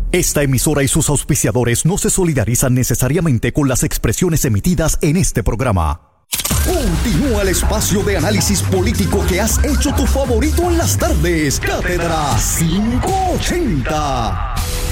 Esta emisora y sus auspiciadores no se solidarizan necesariamente con las expresiones emitidas en este programa. Continúa el espacio de análisis político que has hecho tu favorito en las tardes. Cátedra 580.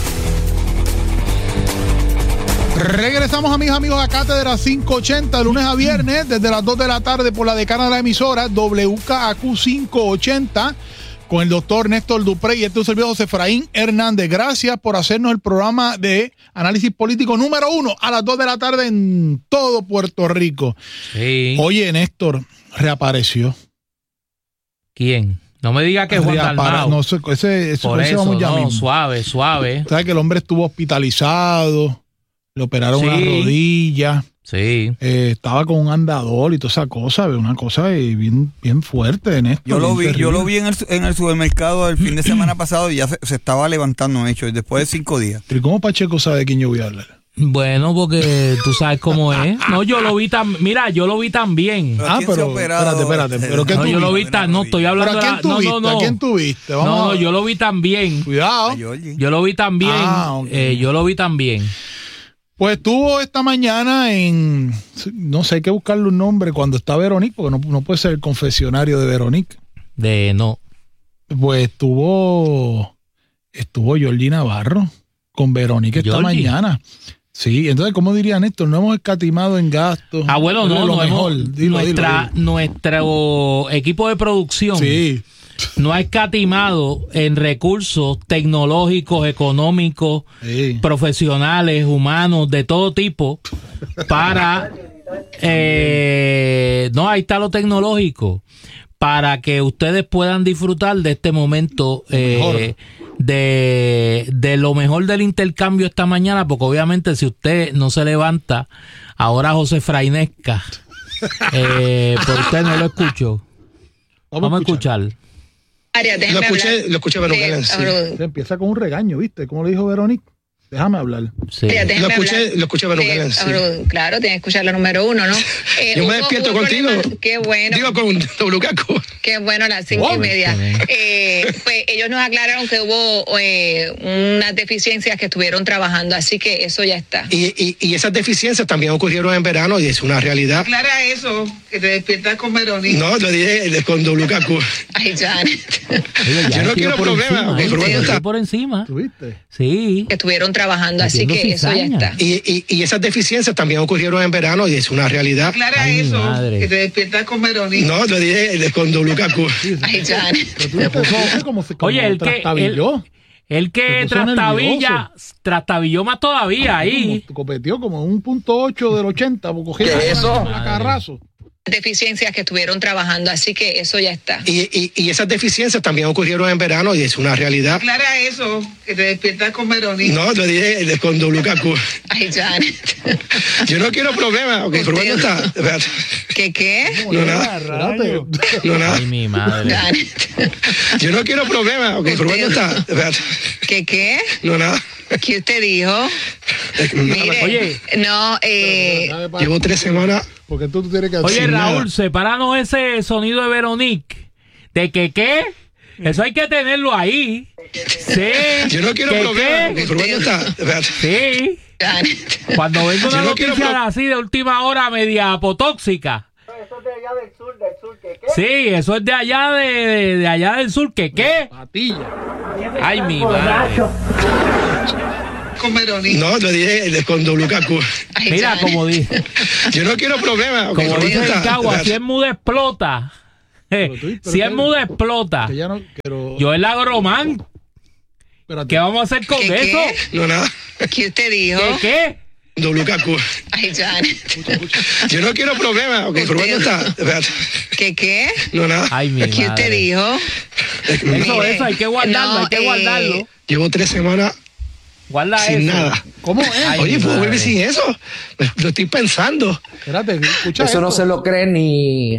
Regresamos, amigos, a Cátedra 580, de lunes a viernes, desde las 2 de la tarde por la decana de la emisora, WKAQ 580, con el doctor Néstor Dupré y este es el servidor José Efraín Hernández. Gracias por hacernos el programa de análisis político número 1 a las 2 de la tarde en todo Puerto Rico. Sí. Oye, Néstor, reapareció. ¿Quién? No me diga que es Juan Dalmau. No, ese por eso, vamos ya no, mismo. suave. Sabes que el hombre estuvo hospitalizado, le operaron Sí. una rodilla. Sí. Estaba con un andador y toda esa cosa, una cosa bien fuerte en esto. Yo lo vi en el supermercado el fin de semana pasado y ya se estaba levantando, hecho, después de 5 días. ¿Y cómo Pacheco sabe de quién yo voy a hablar? Bueno, porque tú sabes cómo es. No, yo lo vi también. Mira, yo lo vi también. Pero espérate. ¿Pero qué No, tú yo lo viste? vi no, estoy hablando ¿Pero a quién tú viste? ¿A quién tú viste? No, yo lo vi también. Cuidado. Yo lo vi también. Okay. Yo lo vi también. Pues estuvo esta mañana en, no sé, hay que buscarle un nombre cuando está Veronique, porque no puede ser el confesionario de Veronique. No. Pues estuvo Jordi Navarro con Veronique esta mañana. Sí, entonces, ¿cómo diría Néstor? No hemos escatimado en gastos. Bueno, nuestro equipo de producción no ha escatimado en recursos tecnológicos, económicos, profesionales, humanos, de todo tipo, para... no, ahí está lo tecnológico, para que ustedes puedan disfrutar de este momento de lo mejor del intercambio esta mañana, porque obviamente si usted no se levanta ahora José Frainesca, por usted no lo escucho. Vamos a escuchar. Lo escuché, pero empieza con un regaño, ¿viste? ¿Cómo le dijo Veronique? Déjame hablar. Sí. Lo escuché, pero claro, tienes que escuchar la número 1, ¿no? Yo me despierto contigo. Qué bueno. Digo con WKAQ. Qué bueno, a las 5:30. Pues ellos nos aclararon que hubo unas deficiencias que estuvieron trabajando, así que eso ya está. Y esas deficiencias también ocurrieron en verano y es una realidad. Aclara eso, que te despiertas con Veronique. No, lo dije con WKAQ. Ay, Janet. Yo no quiero problemas. Estoy por encima. ¿Tuviste? Sí. Que estuvieron trabajando, así que eso ya está. Y esas deficiencias también ocurrieron en verano y es una realidad. Aclara eso, que te despiertas con Veronique. No, lo dije con WKAQ. Ay, Janet. Oye, el que trastabilló más todavía ahí. Competió como un 1.8 del 80. ¿Qué es eso? Carrazo. Deficiencias que estuvieron trabajando, así que eso ya está. Y esas deficiencias también ocurrieron en verano y es una realidad. Aclara eso, que te despiertas con Veronique. No, lo dije con WKAQ. Ay, Janet. Yo no quiero problemas. Okay, ¿por dónde está? Espérate. ¿Qué? No, nada. No, nada. Ay, mi madre. Janet. Yo no quiero problemas. Okay, ¿por dónde está? Espérate. ¿Qué? No, nada. ¿Qué usted dijo? Mire, oye, no, llevo 3 semanas. Porque tú tienes que oye, Raúl, sepáranos ese sonido de Veronique. ¿De qué? Eso hay que tenerlo ahí. Sí. Yo no quiero problemas. Okay, ¿por dónde está? Espérate. Sí. Cuando venga una noticia así de última hora media apotóxica. Eso es de allá del sur, ¿qué? Sí, eso es de allá de allá del sur, ¿qué? Patilla. Ay, mi madre. con Veronique. No, lo dije con WKAQ. Mira, como dice. Yo no quiero problemas. Okay, como dice el Cagua, si es muda explota. Si es muda explota. Yo el agromán. ¿Qué vamos a hacer con eso? No, nada. ¿Qué usted dijo? ¿Qué? WKAQ. Ay, Janet. Yo no quiero problemas. Okay, ¿por dónde está? Espérate. ¿Qué? No, nada. Ay, mi ¿Qué usted dijo? Eso, hay que guardarlo, hay que guardarlo. Llevo 3 semanas guarda sin eso. nada. ¿Cómo es? Ay, oye, ¿puedo vivir sin eso? Lo estoy pensando. Espérate, escucha eso. No se lo cree ni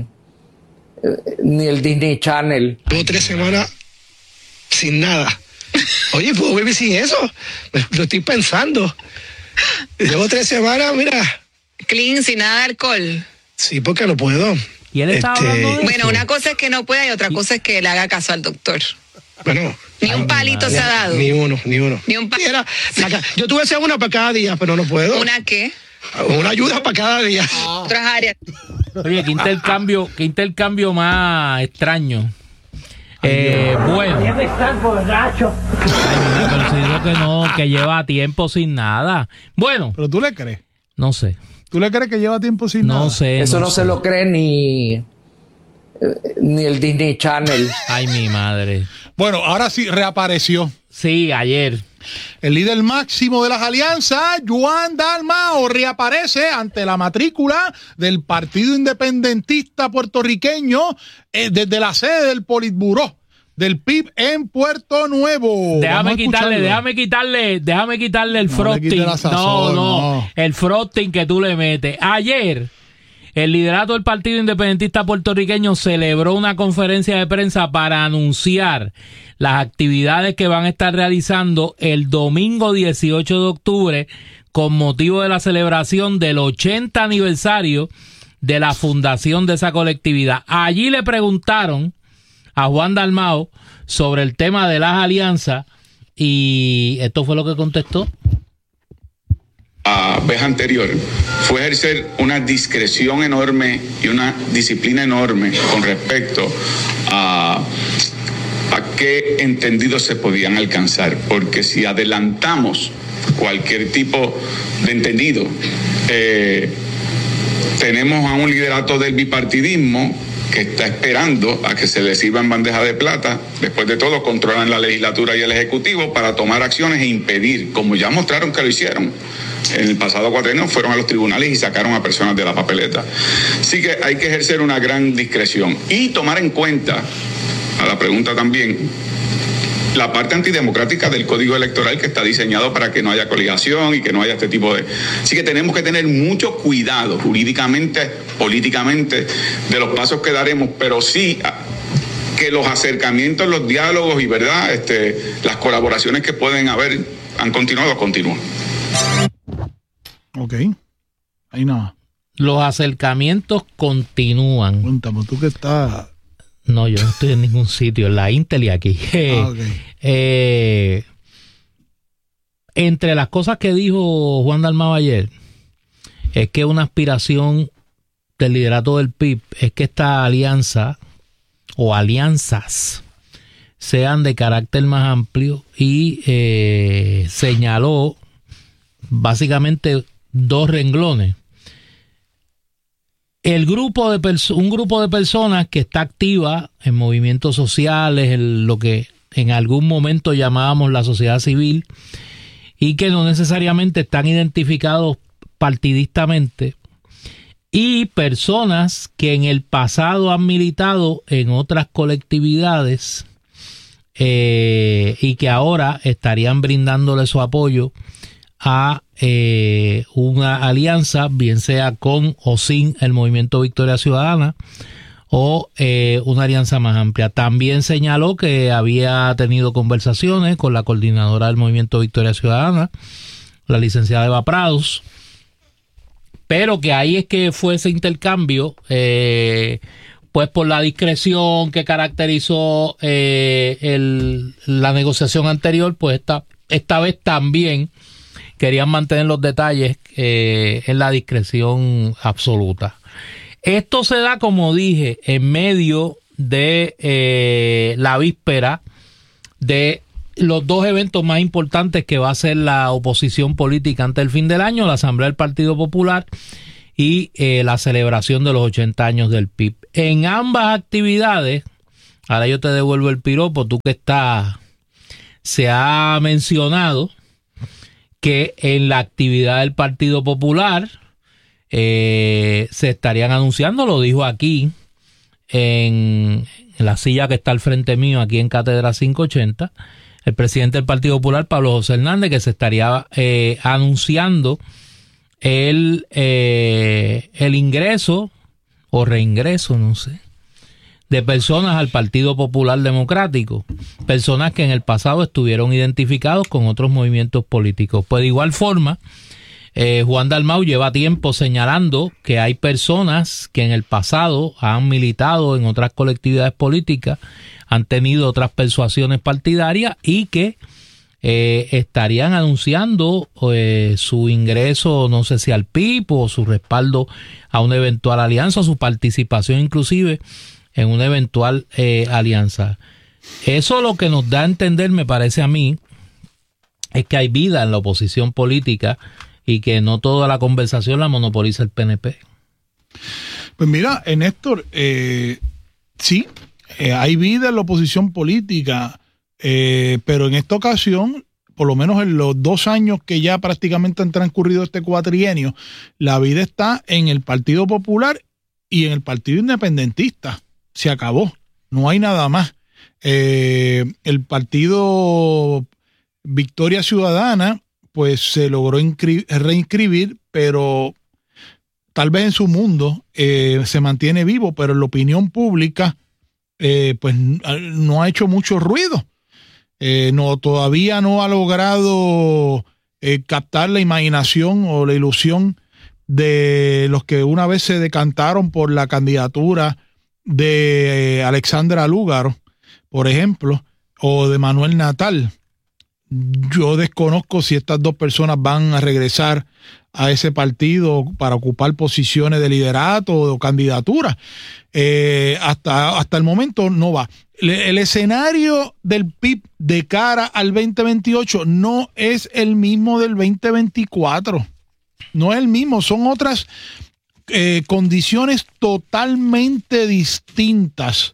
el Disney Channel. Llevo 3 semanas sin nada. Oye, ¿puedo vivir sin eso? Lo estoy pensando. Llevo 3 semanas, mira. Clean, sin nada de alcohol. Sí, porque no puedo. ¿Y él está hablando de Bueno, eso? una cosa es que no pueda y otra cosa es que le haga caso al doctor. Bueno. Ni un palito se ha dado. Ni uno. Ni un palito. Yo tuve que hacer una para cada día, pero no puedo. ¿Una qué? Una ayuda para cada día. Otras áreas. Oye, qué intercambio más extraño. Bueno. Debe estar borracho. Ay, mira, pero si digo que no, que lleva tiempo sin nada. Bueno. ¿Pero tú le crees? No sé. ¿Tú le crees que lleva tiempo sin nada? No sé. Eso no se lo cree ni el Disney Channel. Ay, mi madre. Bueno, ahora sí, reapareció. Sí, ayer. El líder máximo de las alianzas, Juan Dalmau, reaparece ante la matrícula del Partido Independentista Puertorriqueño desde la sede del Politburó del PIB en Puerto Nuevo. Déjame quitarle el frosting. No, el frosting que tú le metes. Ayer, el liderato del Partido Independentista Puertorriqueño celebró una conferencia de prensa para anunciar las actividades que van a estar realizando el domingo 18 de octubre con motivo de la celebración del 80 aniversario de la fundación de esa colectividad. Allí le preguntaron a Juan Dalmau sobre el tema de las alianzas y esto fue lo que contestó. La vez anterior fue ejercer una discreción enorme y una disciplina enorme con respecto a qué entendidos se podían alcanzar, porque si adelantamos cualquier tipo de entendido, tenemos a un liderato del bipartidismo que está esperando a que se le sirva en bandeja de plata. Después de todo, controlan la legislatura y el ejecutivo para tomar acciones e impedir, como ya mostraron que lo hicieron. En el pasado cuatrienio fueron a los tribunales y sacaron a personas de la papeleta. Así que hay que ejercer una gran discreción y tomar en cuenta, a la pregunta también, la parte antidemocrática del Código Electoral que está diseñado para que no haya coligación y que no haya este tipo de... Así que tenemos que tener mucho cuidado jurídicamente, políticamente, de los pasos que daremos, pero sí que los acercamientos, los diálogos y, ¿verdad?, las colaboraciones que pueden haber han continuado, continúan. Ok, ahí nada. Los acercamientos continúan. Cuéntame, tú que estás... No, yo no estoy en ningún sitio, en la Intel y aquí. Okay. Entre las cosas que dijo Juan Dalmau ayer, es que una aspiración del liderato del PIB es que esta alianza o alianzas sean de carácter más amplio y señaló básicamente dos renglones. Un grupo de personas que está activa en movimientos sociales, en lo que en algún momento llamábamos la sociedad civil, y que no necesariamente están identificados partidistamente, y personas que en el pasado han militado en otras colectividades y que ahora estarían brindándole su apoyo a una alianza, bien sea con o sin el Movimiento Victoria Ciudadana o una alianza más amplia. También señaló que había tenido conversaciones con la coordinadora del Movimiento Victoria Ciudadana, la licenciada Eva Prados, pero que ahí es que fue ese intercambio, pues por la discreción que caracterizó la negociación anterior, pues esta vez también querían mantener los detalles en la discreción absoluta. Esto se da, como dije, en medio de la víspera de los dos eventos más importantes que va a ser la oposición política ante el fin del año, la Asamblea del Partido Popular y la celebración de los 80 años del PIB. En ambas actividades, ahora yo te devuelvo el piropo, tú que estás, se ha mencionado que en la actividad del Partido Popular se estarían anunciando, lo dijo aquí en la silla que está al frente mío aquí en Cátedra 580, el presidente del Partido Popular, Pablo José Hernández, que se estaría anunciando el ingreso o reingreso, no sé, de personas al Partido Popular Democrático, personas que en el pasado estuvieron identificados con otros movimientos políticos. Pues de igual forma, Juan Dalmau lleva tiempo señalando que hay personas que en el pasado han militado en otras colectividades políticas, han tenido otras persuasiones partidarias y que estarían anunciando su ingreso, no sé si al PIB o su respaldo a una eventual alianza, o su participación inclusive en una eventual alianza. Eso lo que nos da a entender, me parece a mí, es que hay vida en la oposición política y que no toda la conversación la monopoliza el PNP. Pues mira, Néstor, sí, hay vida en la oposición política, pero en esta ocasión, por lo menos en los 2 años que ya prácticamente han transcurrido este cuatrienio, la vida está en el Partido Popular y en el Partido Independentista. Se acabó, no hay nada más. El Partido Victoria Ciudadana pues se logró reinscribir, pero tal vez en su mundo se mantiene vivo, pero en la opinión pública pues no ha hecho mucho ruido. Todavía no ha logrado captar la imaginación o la ilusión de los que una vez se decantaron por la candidatura de Alexandra Lúgaro, por ejemplo, o de Manuel Natal. Yo desconozco si estas 2 personas van a regresar a ese partido para ocupar posiciones de liderato o candidatura. Hasta el momento no va. El escenario del PIB de cara al 2028 no es el mismo del 2024. No es el mismo, son otras condiciones totalmente distintas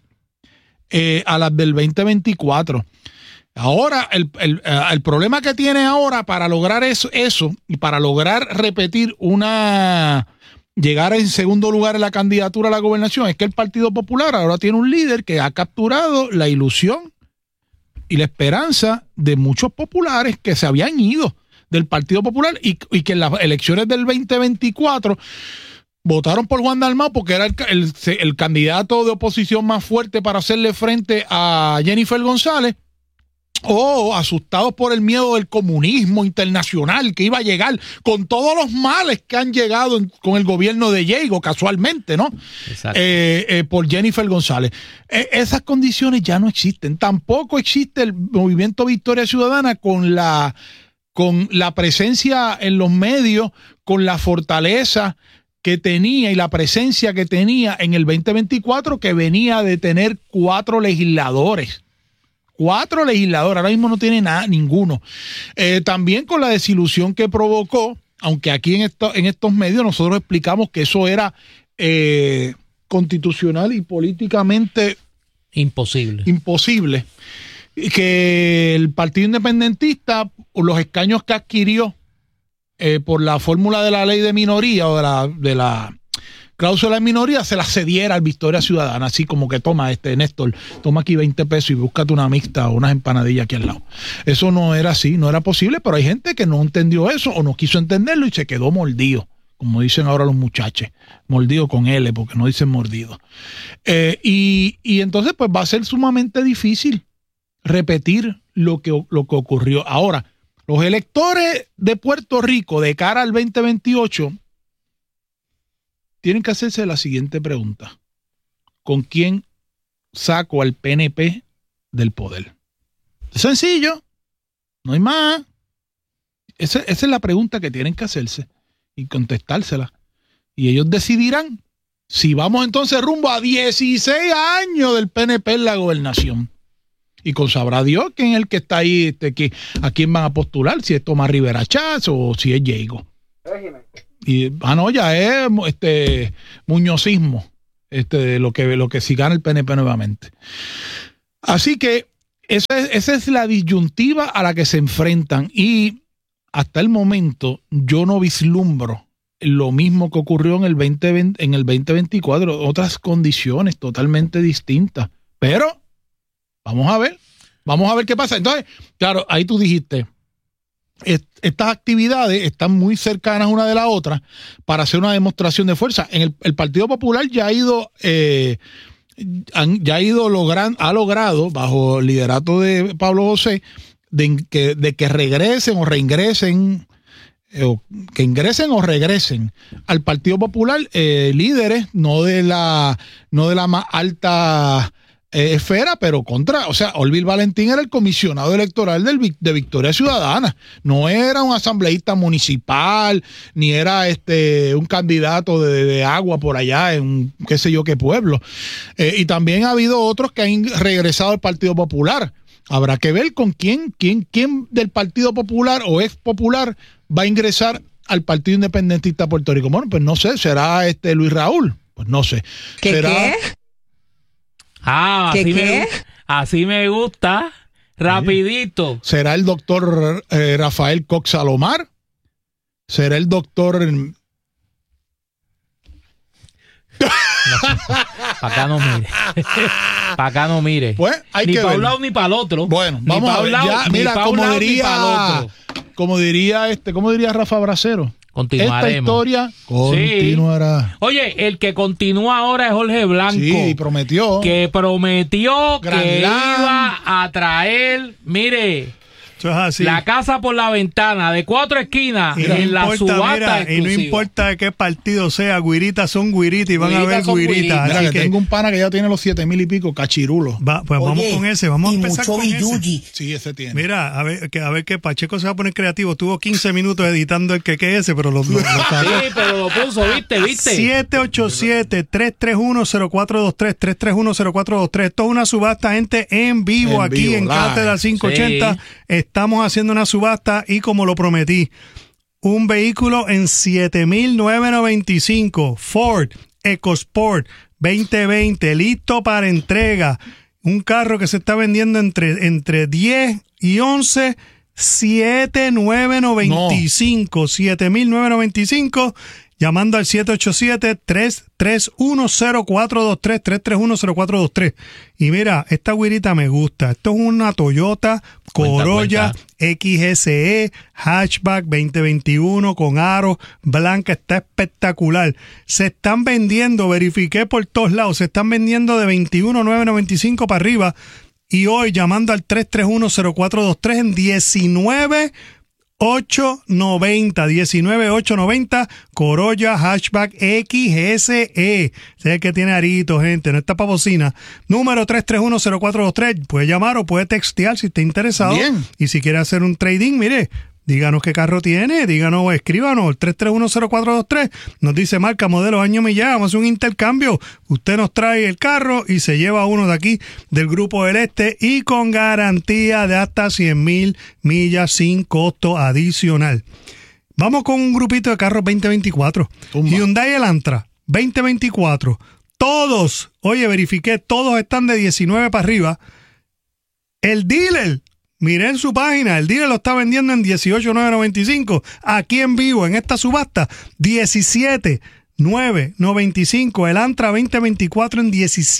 a las del 2024. Ahora, el problema que tiene ahora para lograr eso y para lograr repetir llegar en segundo lugar en la candidatura a la gobernación es que el Partido Popular ahora tiene un líder que ha capturado la ilusión y la esperanza de muchos populares que se habían ido del Partido Popular y que en las elecciones del 2024 votaron por Juan Dalmau porque era el candidato de oposición más fuerte para hacerle frente a Jennifer González, o asustados por el miedo del comunismo internacional que iba a llegar con todos los males que han llegado con el gobierno de Diego, casualmente, ¿no? Por Jennifer González. Esas condiciones ya no existen. Tampoco existe el movimiento Victoria Ciudadana con la presencia en los medios, con la fortaleza que tenía y la presencia que tenía en el 2024, que venía de tener 4 legisladores. 4 legisladores, ahora mismo no tiene ninguno. También con la desilusión que provocó, aunque aquí en estos medios nosotros explicamos que eso era constitucional y políticamente imposible. Que el Partido Independentista, los escaños que adquirió por la fórmula de la ley de minoría o de la cláusula de minoría, se la cediera al Victoria Ciudadana, así como que toma Néstor, toma aquí 20 pesos y búscate una mixta o unas empanadillas aquí al lado. Eso no era así, no era posible, pero hay gente que no entendió eso o no quiso entenderlo y se quedó mordido, como dicen ahora los muchachos, mordido con L, porque no dicen mordido. Y entonces pues va a ser sumamente difícil repetir lo que ocurrió. Ahora, los electores de Puerto Rico de cara al 2028 tienen que hacerse la siguiente pregunta: ¿con quién saco al PNP del poder? Es sencillo, no hay más. Esa es la pregunta que tienen que hacerse y contestársela. Y ellos decidirán si vamos entonces rumbo a 16 años del PNP en la gobernación. Y con sabrá Dios quién es el que está ahí, a quién van a postular, si es Tomás Rivera Chats o si es Diego. Y no, ya es muñozismo, lo que si gana el PNP nuevamente. Así que esa es la disyuntiva a la que se enfrentan, y hasta el momento yo no vislumbro lo mismo que ocurrió en el 2024, otras condiciones totalmente distintas. Pero vamos a ver qué pasa. Entonces, claro, ahí tú dijiste, estas actividades están muy cercanas una de la otra para hacer una demostración de fuerza. El Partido Popular ha logrado, bajo el liderato de Pablo José, de que regresen o reingresen que ingresen o regresen al Partido Popular líderes, no de la más alta esfera, pero Olvil Valentín era el comisionado electoral de Victoria Ciudadana, no era un asambleísta municipal, ni era un candidato de agua por allá en un qué sé yo qué pueblo. Y también ha habido otros que han regresado al Partido Popular. Habrá que ver con quién del Partido Popular o ex popular va a ingresar al Partido Independentista de Puerto Rico. Bueno, pues no sé, será Luis Raúl, pues no sé. ¿Qué? Así me gusta, rapidito. ¿Será el doctor Rafael Cox Salomar? ¿Será el doctor... Para acá no mire. Pues hay ni que para ver. un lado ni para el otro. Bueno, vamos a ver. Ya, mira, como diría Rafa Bracero, continuaremos. Esta historia continuará. Sí. Oye, el que continúa ahora es Jorge Blanco. Sí, prometió. Que prometió que iba a traer, mire, la casa por la ventana de 4 esquinas en la subasta exclusiva. Y no importa de qué partido sea, guiritas son guiritas y van a haber guiritas. Mira, que tengo un pana que ya tiene los 7,000 y pico, cachirulos. Pues vamos con ese, vamos a empezar con ese. Sí, ese tiene. Mira, a ver que Pacheco se va a poner creativo. Tuvo 15 minutos editando el que ese, pero lo sí, pero lo puso, ¿viste? 787-331-0423, 331-0423. Esto es una subasta, gente, en vivo aquí en Cátedra 580. Sí. Estamos haciendo una subasta y como lo prometí, un vehículo en $7,995, Ford EcoSport 2020, listo para entrega. Un carro que se está vendiendo entre 10 y 11, 7,995, 7,995. Llamando al 787-331-0423, 331-0423. Y mira, esta güirita me gusta. Esto es una Toyota Corolla XSE hatchback 2021 con aro blanca. Está espectacular. Se están vendiendo, verifiqué por todos lados, se están vendiendo de 21,995 para arriba. Y hoy llamando al 331-0423 en 19,890 Corolla hatchback XSE. Sé que tiene arito, gente, no está para bocina. Número 331-0423. Puede llamar o puede textear si está interesado. Bien. Y si quiere hacer un trading, mire, díganos qué carro tiene, díganos, escríbanos, el 331-0423, nos dice marca, modelo, año, millaje, vamos a hacer un intercambio, usted nos trae el carro y se lleva uno de aquí, del Grupo del Este, y con garantía de hasta 100,000 millas sin costo adicional. Vamos con un grupito de carros 2024, Hyundai Elantra, 2024, todos, oye, verifiqué, todos están de 19 para arriba, el dealer, miren su página, el dealer lo está vendiendo en 18,995. Aquí en vivo, en esta subasta, 17,995. El Antra 2024 en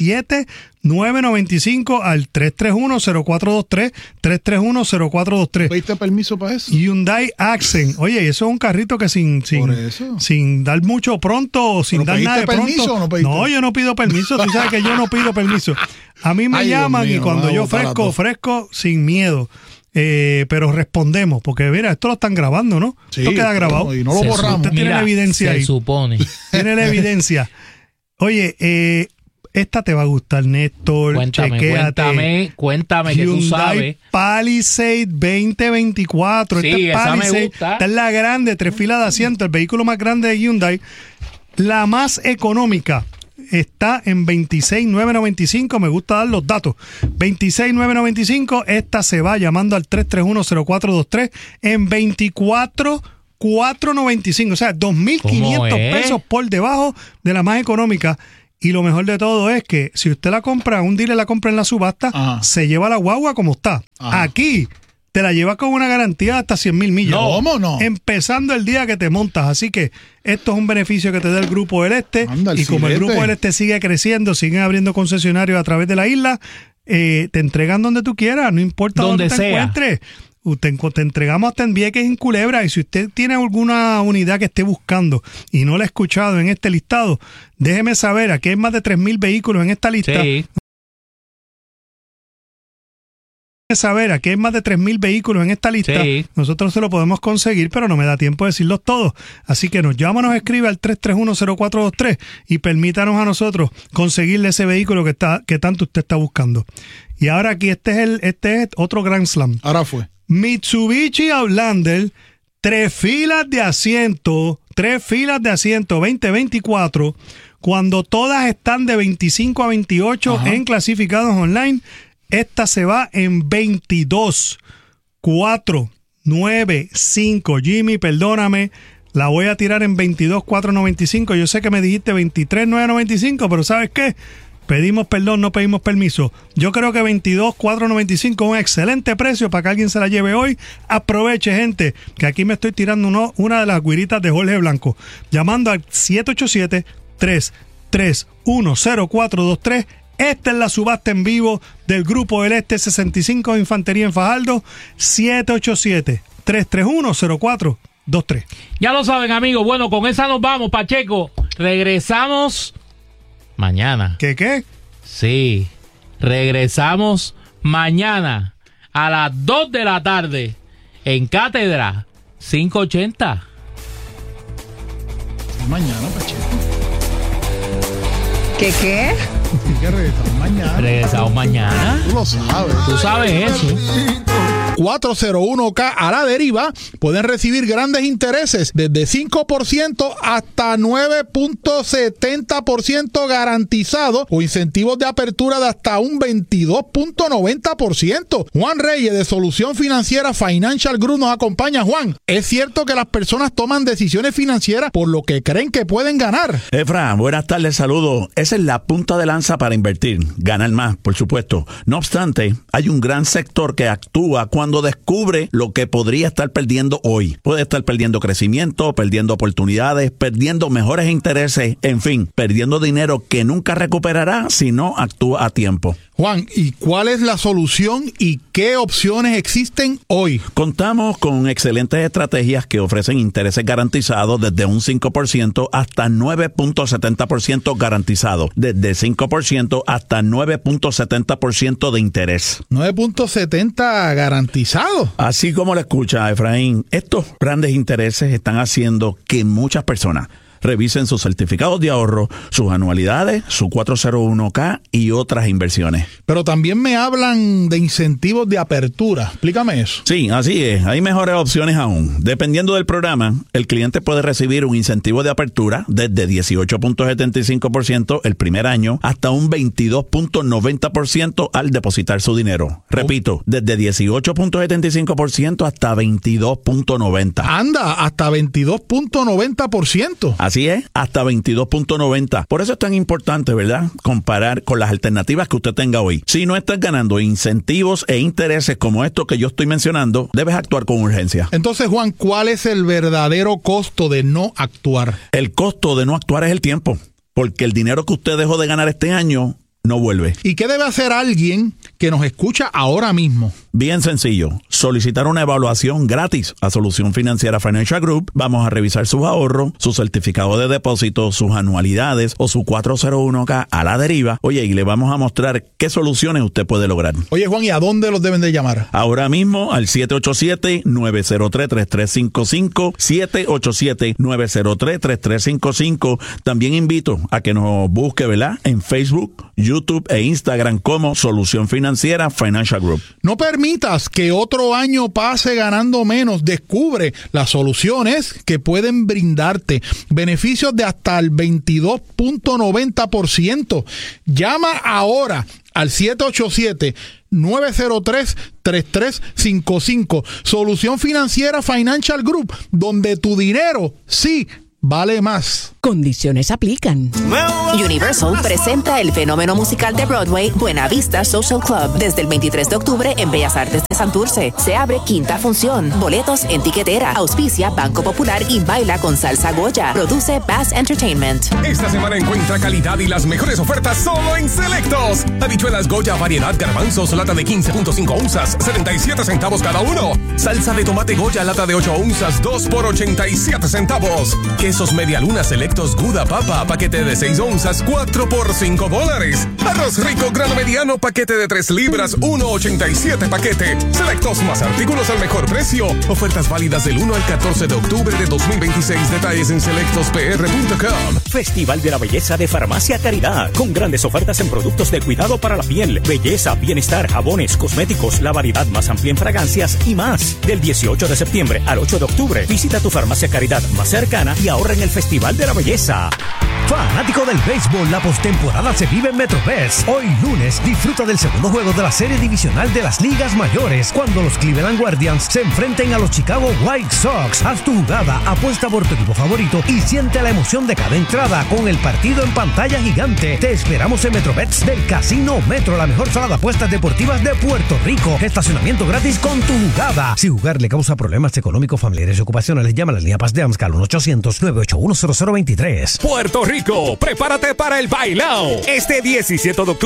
17,995 al 331-0423, 331-0423. ¿Pediste permiso para eso? Hyundai Accent. Oye, eso es un carrito que sin dar mucho pronto o sin dar nada de pronto. ¿Permiso o no pediste? No, yo no pido permiso. Tú sabes que yo no pido permiso. A mí me llaman y cuando yo ofrezco sin miedo. Pero respondemos, porque mira, esto lo están grabando, ¿no? Sí, esto queda grabado. Y no lo borramos. Usted tiene la evidencia ahí. Se supone. Tiene la evidencia. Oye, esta te va a gustar, Néstor. Cuéntame que Hyundai tú sabes. Palisade 2024. Sí, esta es esa Palisade, me gusta. esta es la grande, 3 filas de asiento, el vehículo más grande de Hyundai. La más económica está en 26,995. Me gusta dar los datos. 26,995. Esta se va llamando al 331-0423 en 24,495. O sea, 2,500 pesos por debajo de la más económica. Y lo mejor de todo es que si usted la compra, un dealer la compra en la subasta, se lleva la guagua como está. Aquí te la llevas con una garantía de hasta 100,000 millas. No, ¿cómo no? Empezando el día que te montas. Así que esto es un beneficio que te da el Grupo del Este. Y como el Grupo del Este sigue creciendo, siguen abriendo concesionarios a través de la isla, te entregan donde tú quieras, no importa donde te encuentres. Te entregamos hasta en Vieques, en Culebra. Y si usted tiene alguna unidad que esté buscando y no la ha escuchado en este listado, déjeme saber. Aquí hay más de 3,000 vehículos en esta lista. Sí. saber, aquí hay más de 3,000 vehículos en esta lista. Sí. Nosotros se lo podemos conseguir, pero no me da tiempo de decirlos todos. Así que nos llama, nos escribe al 331-0423 y permítanos a nosotros conseguirle ese vehículo que tanto usted está buscando. Y ahora aquí, este es otro Grand Slam. Ahora fue. Mitsubishi Outlander, 3 filas de asiento 2024, cuando todas están de 25 a 28 en clasificados online, esta se va en 22, 4, 9, 5. Jimmy, perdóname, la voy a tirar en 22,495. Yo sé que me dijiste 23,995, pero ¿sabes qué? Pedimos perdón, no pedimos permiso. Yo creo que 22,495 es un excelente precio para que alguien se la lleve hoy. Aproveche, gente, que aquí me estoy tirando una de las güiritas de Jorge Blanco. Llamando al 787-331-0423. Esta es la subasta en vivo del Grupo del Este 65 de Infantería en Fajardo. 787-331-0423. Ya lo saben, amigos. Bueno, con esa nos vamos, Pacheco. Regresamos mañana. ¿Qué? Sí, regresamos mañana a las 2 de la tarde en Cátedra 580. Mañana, Pacheco. ¿Qué? Que regresamos mañana. Regresamos mañana. Tú lo sabes. Tú sabes eso. 401k a la deriva, pueden recibir grandes intereses desde 5% hasta 9.70% garantizado o incentivos de apertura de hasta un 22.90%. Juan Reyes de Solución Financiera Financial Group nos acompaña. Juan, ¿es cierto que las personas toman decisiones financieras por lo que creen que pueden ganar? Efra, buenas tardes, saludos. Esa es la punta de lanza para invertir, ganar más, por supuesto. No obstante, hay un gran sector que actúa cuando descubre lo que podría estar perdiendo hoy. Puede estar perdiendo crecimiento, perdiendo oportunidades, perdiendo mejores intereses, en fin, perdiendo dinero que nunca recuperará si no actúa a tiempo. Juan, ¿y cuál es la solución y qué opciones existen hoy? Contamos con excelentes estrategias que ofrecen intereses garantizados desde un 5% hasta 9.70% garantizado, desde 5% hasta 9.70% de interés. 9.70 garantizado. Así como lo escucha, Efraín, estos grandes intereses están haciendo que muchas personas revisen sus certificados de ahorro, sus anualidades, su 401k y otras inversiones. Pero también me hablan de incentivos de apertura. Explícame eso. Sí, así es. Hay mejores opciones aún. Dependiendo del programa, el cliente puede recibir un incentivo de apertura desde 18.75% el primer año hasta un 22.90% al depositar su dinero. Repito, desde 18.75% hasta 22.90%. Anda, hasta 22.90%. Así es, hasta 22.90. Por eso es tan importante, ¿verdad?, comparar con las alternativas que usted tenga hoy. Si no estás ganando incentivos e intereses como estos que yo estoy mencionando, debes actuar con urgencia. Entonces, Juan, ¿cuál es el verdadero costo de no actuar? El costo de no actuar es el tiempo, porque el dinero que usted dejó de ganar este año no vuelve. ¿Y qué debe hacer alguien que nos escucha ahora mismo? Bien sencillo, solicitar una evaluación gratis a Solución Financiera Financial Group. Vamos a revisar sus ahorros, su certificado de depósito, sus anualidades o su 401k a la deriva. Oye, y le vamos a mostrar qué soluciones usted puede lograr. Oye, Juan, ¿y a dónde los deben de llamar? Ahora mismo al 787-903-3355, 787-903-3355. También invito a que nos busque, ¿verdad?, en Facebook, YouTube e Instagram como Solución Financiera Financial Group. No permitas que otro año pase ganando menos. Descubre las soluciones que pueden brindarte beneficios de hasta el 22.90%. Llama ahora al 787-903-3355. Solución Financiera Financial Group, donde tu dinero sí vale más. Condiciones aplican. Universal presenta el fenómeno musical de Broadway Buena Vista Social Club desde el 23 de octubre en Bellas Artes de Santurce. Se abre quinta función. Boletos en tiquetera. Auspicia Banco Popular y baila con Salsa Goya. Produce Bass Entertainment. Esta semana encuentra calidad y las mejores ofertas solo en Selectos. Habichuelas Goya variedad garbanzos lata de 15.5 onzas, 77 centavos cada uno. Salsa de tomate Goya lata de 8 onzas, 2 por 87 centavos. Quesos Media Luna Select Selectos Gouda Papa, paquete de 6 onzas, 4 por $5. Arroz Rico grano mediano, paquete de 3 libras, $1.87 paquete. Selectos más artículos al mejor precio. Ofertas válidas del 1 al 14 de octubre de 2026. Detalles en selectospr.com. Festival de la Belleza de Farmacia Caridad, con grandes ofertas en productos de cuidado para la piel, belleza, bienestar, jabones, cosméticos, la variedad más amplia en fragancias y más. Del 18 de septiembre al 8 de octubre, visita tu Farmacia Caridad más cercana y ahorra en el Festival de la Belleza. Fanático del béisbol, la postemporada se vive en MetroBest. Hoy lunes, disfruta del segundo juego de la serie divisional de las ligas mayores, cuando los Cleveland Guardians se enfrenten a los Chicago White Sox. Haz tu jugada, apuesta por tu equipo favorito y siente la emoción de cada entrada con el partido en pantalla gigante. Te esperamos en MetroBets del Casino Metro, la mejor sala de apuestas deportivas de Puerto Rico. Estacionamiento gratis con tu jugada. Si jugar le causa problemas económicos, familiares y ocupacionales, llama a la línea Paz de AMSCA al 1-800-981-0023. Puerto Rico, prepárate para el bailao. Este 17 de octubre